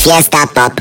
Fiesta Pop.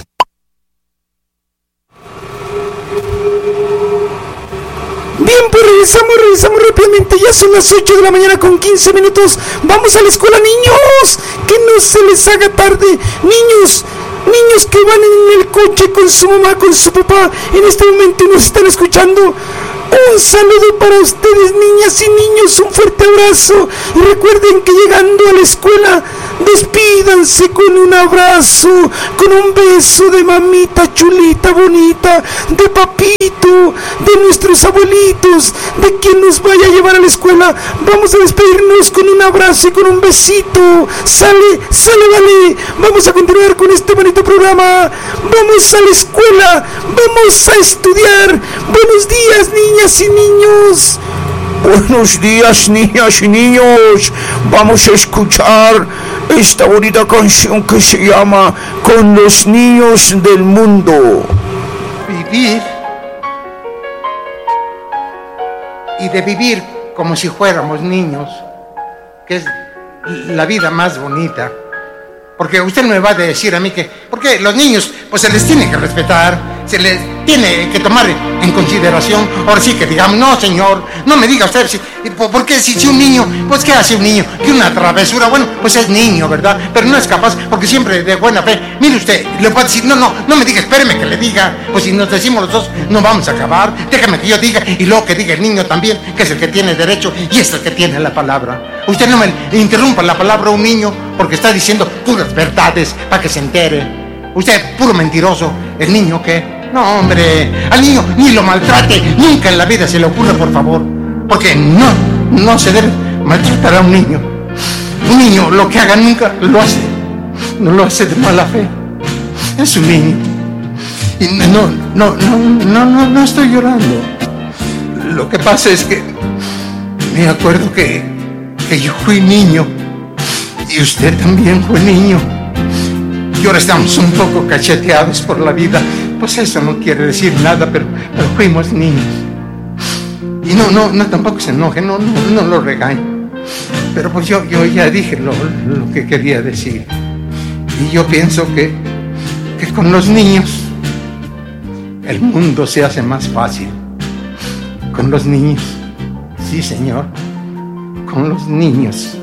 Bien, pues regresamos rápidamente. Ya son las 8 de la mañana con 15 minutos. Vamos a la escuela, niños. Que no se les haga tarde. Niños que van en el coche con su mamá, con su papá, en este momento nos están escuchando. Un saludo para ustedes, niñas y niños, un fuerte abrazo. Y recuerden que llegando a la escuela, despídanse con un abrazo, con un beso de mamita chulita, bonita, de papito, de nuestros abuelitos, de quien nos vaya a llevar a la escuela. Vamos a despedirnos con un abrazo y con un besito. Sale, vale. Vamos a continuar con este bonito programa. Vamos a la escuela, vamos a estudiar. Buenos días, niñas y niños. Buenos días, niñas y niños. Vamos a escuchar esta bonita canción que se llama Con los niños del mundo. Vivir y de vivir como si fuéramos niños, que es la vida más bonita. Porque usted no me va a decir a mí que, porque los niños, pues se les tiene que respetar, se les tiene que tomar en consideración. Ahora sí que digamos, no señor, no me diga usted, porque si un niño, pues ¿qué hace un niño? Que una travesura, bueno, pues es niño, ¿verdad? Pero no es capaz, porque siempre de buena fe. Mire usted, le puedo decir, no me diga, espéreme que le diga, pues si nos decimos los dos, no vamos a acabar. Déjame que yo diga, y luego que diga el niño también, que es el que tiene derecho, y es el que tiene la palabra. Usted no me interrumpa la palabra a un niño, porque está diciendo puras verdades para que se entere. Usted, puro mentiroso. ¿El niño qué? No, hombre, al niño ni lo maltrate. Nunca en la vida se le ocurre, por favor. Porque no se debe maltratar a un niño. Un niño, lo que haga nunca lo hace. No lo hace de mala fe. Es un niño. Y no estoy llorando. Lo que pasa es que me acuerdo que yo fui niño. Y usted también fue niño. Y ahora estamos un poco cacheteados por la vida. Pues eso no quiere decir nada, pero fuimos niños. Y no tampoco se enoje, no lo regañe. Pero pues yo ya dije lo que quería decir. Y yo pienso que con los niños el mundo se hace más fácil. Con los niños, sí señor, con los niños.